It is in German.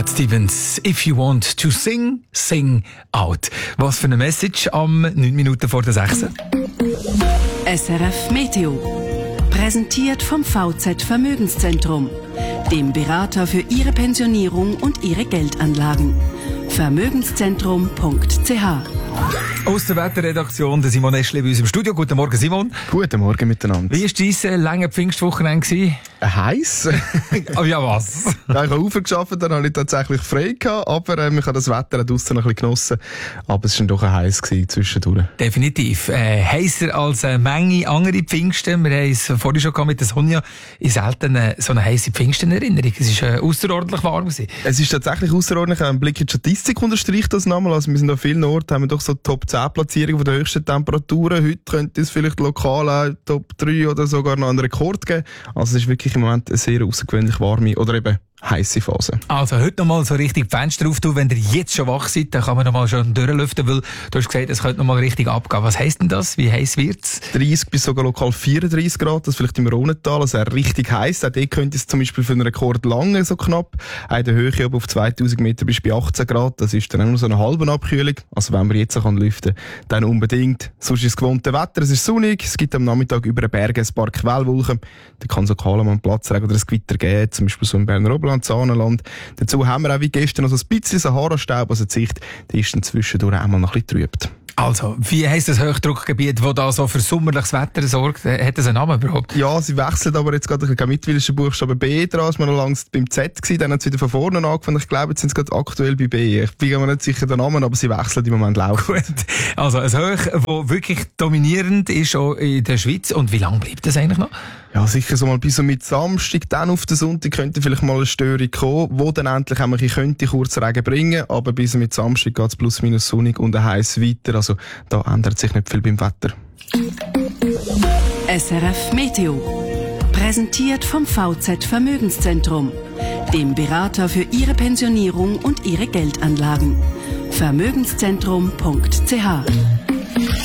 Cat Stevens, if you want to sing, sing out. Was für eine Message am 9 Minuten vor der 6. SRF Meteo. Präsentiert vom VZ Vermögenszentrum, dem Berater für Ihre Pensionierung und Ihre Geldanlagen. Vermögenszentrum.ch. Aus der Wetterredaktion, der Simon Eschli bei uns im Studio. Guten Morgen, Simon. Guten Morgen miteinander. Wie war dein lange Pfingstwochenende? Heiß. Oh ja, was? Ja, ich habe aufgearbeitet, dann habe ich tatsächlich frei gehabt, aber ich habe das Wetter draussen noch ein bisschen genossen. Aber es war dann doch heiß zwischendurch. Definitiv. Heißer als eine Menge andere Pfingsten. Wir haben es vorhin schon gehabt mit der Sonja. Ich selten so eine heisse Pfingsten-Erinnerung. Es war außerordentlich warm gewesen. Es ist tatsächlich außerordentlich. Ein Blick in die Statistik unterstreicht das nochmal. Also wir sind an vielen Orten, haben wir doch so Top 10 Platzierungen von der höchsten Temperaturen. Heute könnte es vielleicht lokal auch Top 3 oder sogar noch einen Rekord geben. Also es ist wirklich im Moment eine sehr außergewöhnlich warme oder eben heisse Phase. Also heute noch mal so richtig die Fenster auftun. Wenn ihr jetzt schon wach seid, dann kann man noch mal schon durchlüften, weil du hast gesagt, es könnte noch mal richtig abgehen. Was heisst denn das? Wie heiß wird's? 30 bis sogar lokal 34 Grad, das vielleicht im Rhonental, also richtig heiß. Auch dort könnte es zum Beispiel für einen Rekord lange so knapp. Auch in der Höhe oben auf 2000 Meter bis bei 18 Grad. Das ist dann auch nur so eine halbe Abkühlung. Also wenn man jetzt kann lüften, dann unbedingt. Sonst ist das gewohnte Wetter. Es ist sonnig. Es gibt am Nachmittag über den Bergen ein paar Quellwolken. Da kann so kahl mal Platzregen oder ein Gewitter geben. Zum Beispiel so im Berner Oberland, Saanenland. Dazu haben wir auch wie gestern noch so ein bisschen Sahara-Staub. Also die Sicht, die ist dann zwischendurch auch mal noch ein bisschen trübt. Also, wie heisst das Hochdruckgebiet, das da so für sommerliches Wetter sorgt? Hat das einen Namen überhaupt? Ja, sie wechselt aber jetzt gerade ein bisschen mit, weil es Buchstabe B dran ist. Wir noch lange beim Z gewesen, dann hat es wieder von vorne angefangen. Ich glaube, jetzt sind sie gerade aktuell bei B. Ich bin mir nicht sicher den Namen, aber sie wechseln im Moment laufend. Gut. Also, ein Hoch, das wirklich dominierend ist auch in der Schweiz. Und wie lange bleibt das eigentlich noch? Ja, sicher so mal bis mit Samstag, dann auf den Sonntag könnte vielleicht mal eine Störung kommen, wo dann endlich einmal könnte kurz Regen bringen, aber bis mit Samstag geht es plus minus sonnig und heiß weiter, also da ändert sich nicht viel beim Wetter. SRF Meteo. Präsentiert vom VZ Vermögenszentrum, dem Berater für Ihre Pensionierung und Ihre Geldanlagen. Vermögenszentrum.ch.